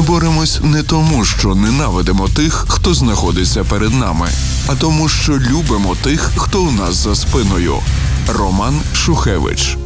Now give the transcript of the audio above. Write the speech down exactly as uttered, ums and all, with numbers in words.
боремось не тому, що ненавидимо тих, хто знаходиться перед нами, а тому, що любимо тих, хто у нас за спиною. Роман Шухевич.